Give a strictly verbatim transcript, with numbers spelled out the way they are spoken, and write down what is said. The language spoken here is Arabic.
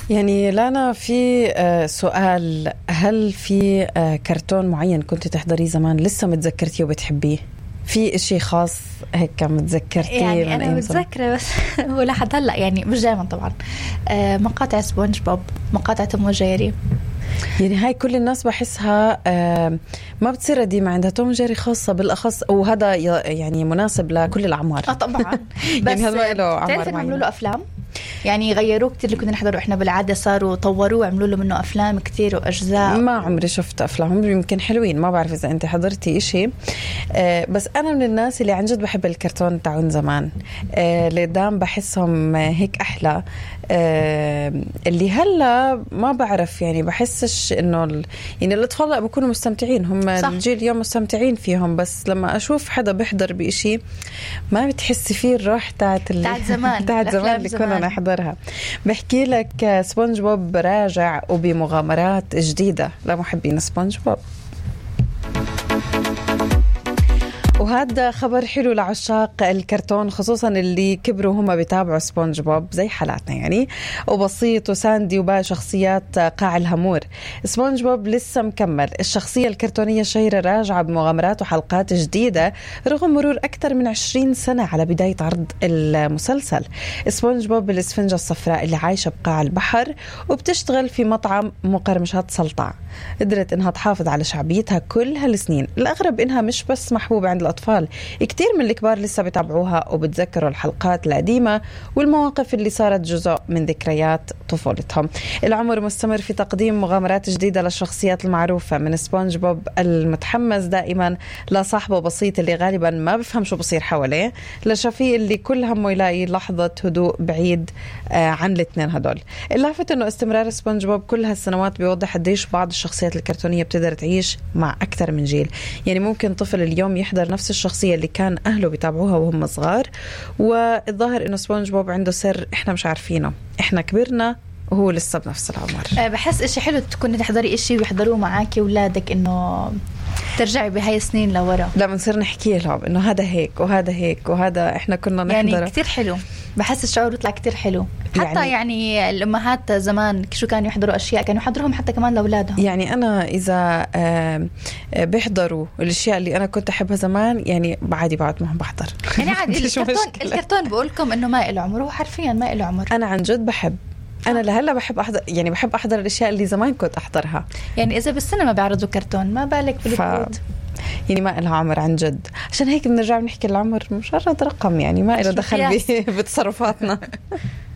يعني لانا في سؤال، هل في كرتون معين كنت تحضريه زمان لسه متذكرتيه وبتحبيه؟ في إشي خاص هيك متذكرتيه؟ يعني أنا متذكرة بس هو لحد هلأ يعني مش دائما طبعا. مقاطع سبونج بوب، مقاطع توم وجيري. يعني هاي كل الناس بحسها ما بتصير ديما عندها توم وجيري خاصة بالأخص، وهذا يعني مناسب لكل الأعمار. آه طبعا. بس يعني هذا له أعمار معينة. عملوا له أفلام يعني غيروه كتير، اللي كنا نحضره إحنا بالعادة صاروا طوروه وعملوا له منه أفلام كتير وأجزاء. ما عمري شفت أفلام، يمكن حلوين، ما بعرف إذا أنت حضرتي إشي. آه بس أنا من الناس اللي عن جد بحب الكرتون تاعون زمان. آه لدام بحسهم هيك أحلى. آه اللي هلا ما بعرف، يعني بحسش إنه ال... يعني الأطفال بيكونوا مستمتعين، هم صح. الجيل اليوم مستمتعين فيهم، بس لما أشوف حدا بيحضر بإشي ما بتحسي فيه الروح تاعت ال... تاعت زمان تاعت زمان اللي كنا نحضرها. بحكي لك سبونج بوب راجع وبمغامرات جديدة لمحبين سبونج بوب، وهذا خبر حلو لعشاق الكرتون، خصوصا اللي كبروا هم بيتابعوا سبونج بوب زي حالاتنا يعني، وبسيط وساندي وباقي شخصيات قاع الهامور. سبونج بوب لسه مكمل، الشخصية الكرتونية الشهيرة راجعة بمغامرات وحلقات جديدة رغم مرور أكثر من عشرين سنة على بداية عرض المسلسل. سبونج بوب الإسفنجة الصفراء اللي عايشة بقاع البحر وبتشتغل في مطعم مقرمشات سلطع، قدرت إنها تحافظ على شعبيتها كل هالسنين. الأغرب إنها مش بس محبوبة عند الأطفال، كتير من الكبار لسه بتابعوها وبتذكروا الحلقات القديمة والمواقف اللي صارت جزء من ذكريات طفولتهم. العمر مستمر في تقديم مغامرات جديدة للشخصيات المعروفة، من سبونج بوب المتحمس دائما لصاحبه بسيط اللي غالبا ما بفهم شو بصير حواليه، لشفيق اللي كل همه يلاقي لحظة هدوء بعيد عن الاثنين هدول. اللافت انه استمرار سبونج بوب كل هالسنوات بيوضح قديش بعض الشخصيات الكرتونية بتقدر تعيش مع أكثر من جيل. يعني ممكن طفل اليوم يحضر نفس الشخصية اللي كان أهله بيتابعوها وهم صغار، والظاهر إنه سبونج بوب عنده سر إحنا مش عارفينه، إحنا كبرنا وهو لسه بنفس العمر. بحس إشي حلو تكوني تحضري إشي ويحضروه معاكي أولادك، إنه ترجعي بهاي السنين لورا، لا بنصير نحكي لهم إنه هذا هيك وهذا هيك وهذا إحنا كنا نحضره. يعني كتير حلو، بحس الشعور يطلع كتير حلو. حتى يعني, يعني الأمهات زمان شو كانوا يحضروا أشياء كانوا يحضروهم حتى كمان لأولادهم. يعني أنا إذا بيحضروا الأشياء اللي أنا كنت أحبها زمان يعني عادي بعد ما بحضر. يعني عادي الكرتون, الكرتون بقولكم إنه ما إله عمر، هو حرفيا ما إله عمر. أنا عن جد بحب، أنا لهلا بحب أحضر، يعني بحب أحضر الأشياء اللي زمان كنت أحضرها. يعني إذا بالسينما بيعرضوا كرتون ما بالك بالبيت. ف... يعني ما إلها عمر عن جد، عشان هيك بنرجع بنحكي العمر مجرد رقم، يعني ما إله دخل بتصرفاتنا.